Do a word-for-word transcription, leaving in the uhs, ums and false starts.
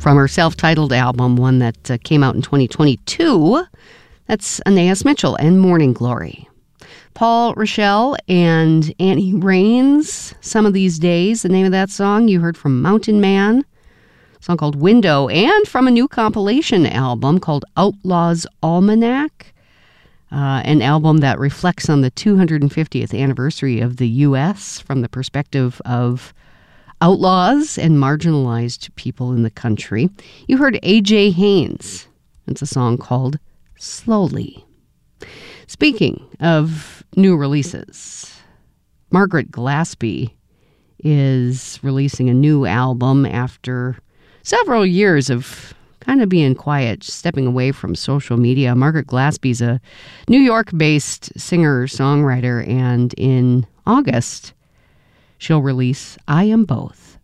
from her self-titled album, one that uh, came out in twenty twenty-two. That's Anais Mitchell and Morning Glory. Paul Rochelle and Annie Raines, Some of These Days, the name of that song you heard from Mountain Man, a song called Window, and from a new compilation album called Outlaws Almanac, uh, an album that reflects on the two hundred fiftieth anniversary of the U S from the perspective of outlaws and marginalized people in the country. You heard A J Haynes. It's a song called Slowly. Speaking of new releases, Margaret Glaspie is releasing a new album after several years of kind of being quiet, stepping away from social media. Margaret Glaspie's a New York-based singer-songwriter, and in August, she'll release I Am Both.